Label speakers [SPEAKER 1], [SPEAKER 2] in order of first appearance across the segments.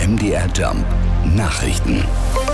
[SPEAKER 1] MDR Jump Nachrichten.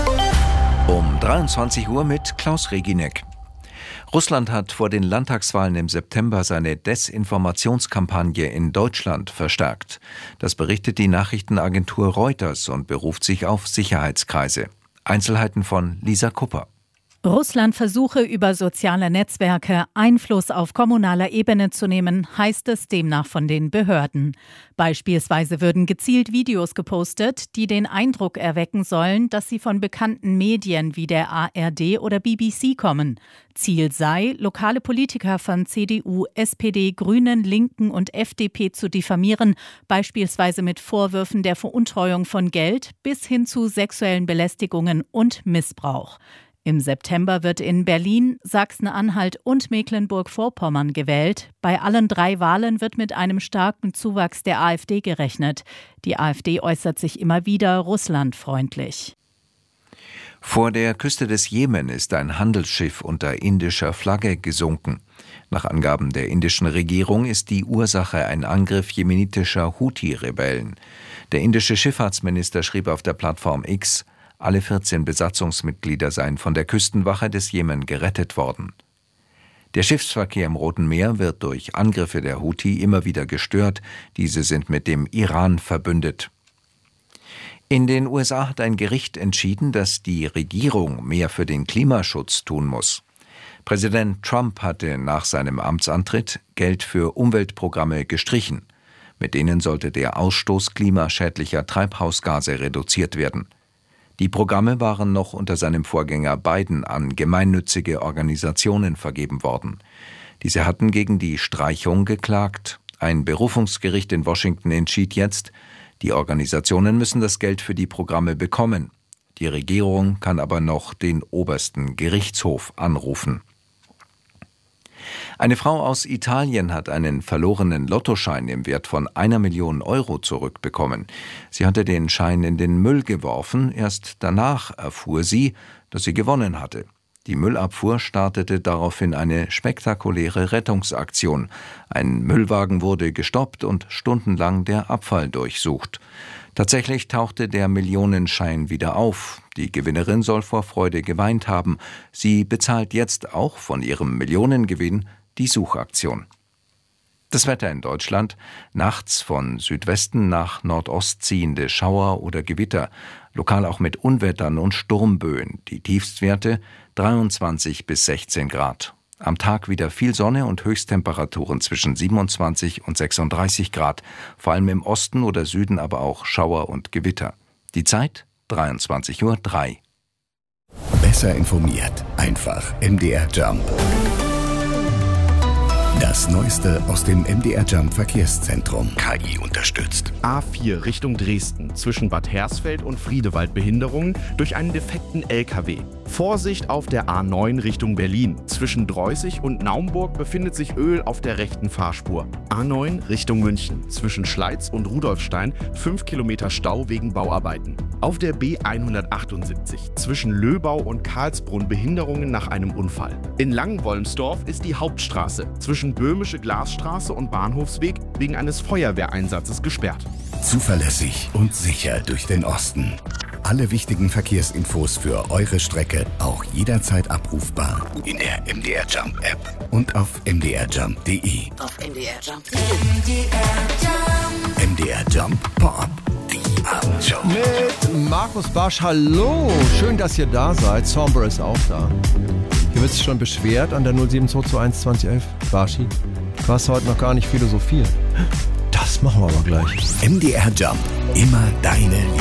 [SPEAKER 2] Um 23 Uhr mit Klaus Reginek. Russland hat vor den Landtagswahlen im September seine Desinformationskampagne in Deutschland verstärkt. Das berichtet die Nachrichtenagentur Reuters und beruft sich auf Sicherheitskreise. Einzelheiten von Lisa Kupper.
[SPEAKER 3] Russland versuche über soziale Netzwerke Einfluss auf kommunaler Ebene zu nehmen, heißt es demnach von den Behörden. Beispielsweise würden gezielt Videos gepostet, die den Eindruck erwecken sollen, dass sie von bekannten Medien wie der ARD oder BBC kommen. Ziel sei, lokale Politiker von CDU, SPD, Grünen, Linken und FDP zu diffamieren, beispielsweise mit Vorwürfen der Veruntreuung von Geld bis hin zu sexuellen Belästigungen und Missbrauch. Im September wird in Berlin, Sachsen-Anhalt und Mecklenburg-Vorpommern gewählt. Bei allen 3 Wahlen wird mit einem starken Zuwachs der AfD gerechnet. Die AfD äußert sich immer wieder russlandfreundlich.
[SPEAKER 2] Vor der Küste des Jemen ist ein Handelsschiff unter indischer Flagge gesunken. Nach Angaben der indischen Regierung ist die Ursache ein Angriff jemenitischer Houthi-Rebellen. Der indische Schifffahrtsminister schrieb auf der Plattform X: Alle 14 Besatzungsmitglieder seien von der Küstenwache des Jemen gerettet worden. Der Schiffsverkehr im Roten Meer wird durch Angriffe der Houthi immer wieder gestört. Diese sind mit dem Iran verbündet. In den USA hat ein Gericht entschieden, dass die Regierung mehr für den Klimaschutz tun muss. Präsident Trump hatte nach seinem Amtsantritt Geld für Umweltprogramme gestrichen. Mit denen sollte der Ausstoß klimaschädlicher Treibhausgase reduziert werden. Die Programme waren noch unter seinem Vorgänger Biden an gemeinnützige Organisationen vergeben worden. Diese hatten gegen die Streichung geklagt. Ein Berufungsgericht in Washington entschied jetzt, die Organisationen müssen das Geld für die Programme bekommen. Die Regierung kann aber noch den obersten Gerichtshof anrufen. Eine Frau aus Italien hat einen verlorenen Lottoschein im Wert von 1 Million Euro zurückbekommen. Sie hatte den Schein in den Müll geworfen. Erst danach erfuhr sie, dass sie gewonnen hatte. Die Müllabfuhr startete daraufhin eine spektakuläre Rettungsaktion. Ein Müllwagen wurde gestoppt und stundenlang der Abfall durchsucht. Tatsächlich tauchte der Millionenschein wieder auf. Die Gewinnerin soll vor Freude geweint haben. Sie bezahlt jetzt auch von ihrem Millionengewinn die Suchaktion. Das Wetter in Deutschland: nachts von Südwesten nach Nordost ziehende Schauer oder Gewitter, lokal auch mit Unwettern und Sturmböen. Die Tiefstwerte 23 bis 16 Grad. Am Tag wieder viel Sonne und Höchsttemperaturen zwischen 27 und 36 Grad. Vor allem im Osten oder Süden aber auch Schauer und Gewitter. Die Zeit 23:03 Uhr.
[SPEAKER 1] Besser informiert. Einfach MDR Jump. Das Neueste aus dem MDR Jump Verkehrszentrum. KI unterstützt.
[SPEAKER 4] A4 Richtung Dresden. Zwischen Bad Hersfeld und Friedewald Behinderungen durch einen defekten LKW. Vorsicht auf der A9 Richtung Berlin. Zwischen Dreußig und Naumburg befindet sich Öl auf der rechten Fahrspur. A9 Richtung München. Zwischen Schleiz und Rudolfstein 5 Kilometer Stau wegen Bauarbeiten. Auf der B178 zwischen Löbau und Karlsbrunn Behinderungen nach einem Unfall. In Langenwolmsdorf ist die Hauptstraße zwischen Böhmische Glasstraße und Bahnhofsweg wegen eines Feuerwehreinsatzes gesperrt.
[SPEAKER 1] Zuverlässig und sicher durch den Osten. Alle wichtigen Verkehrsinfos für eure Strecke auch jederzeit abrufbar in der MDR Jump App und auf mdrjump.de.
[SPEAKER 5] Auf mdrjump.de.
[SPEAKER 1] MDR Jump Pop, die Abendshow.
[SPEAKER 6] Mit Markus Barsch, hallo, schön, dass ihr da seid. Somber ist auch da. Hier wird sich schon beschwert an der 07221 2011. Barschi, du hast heute noch gar nicht philosophiert. Das machen wir aber gleich.
[SPEAKER 1] MDR Jump, immer deine